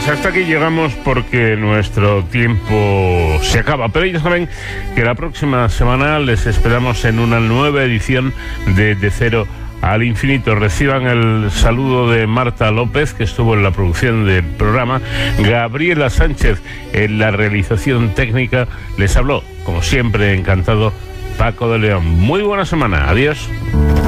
Pues hasta aquí llegamos porque nuestro tiempo se acaba. Pero ya saben que la próxima semana les esperamos en una nueva edición de Cero al Infinito. Reciban el saludo de Marta López, que estuvo en la producción del programa. Gabriela Sánchez en la realización técnica. Les habló, como siempre, encantado, Paco de León. Muy buena semana. Adiós.